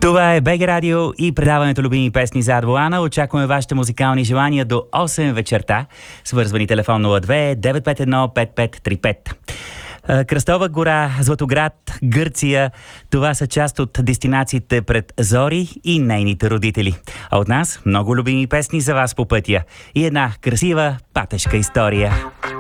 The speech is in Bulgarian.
Това е БГ Радио и предаването Любими песни за Адвоана. Очакваме вашите музикални желания до 8 вечерта. Свързвани телефон 02 951 5535. Кръстова гора, Златоград, Гърция. Това са част от дестинациите пред Зори и нейните родители. А от нас много любими песни за вас по пътя. И една красива патешка история.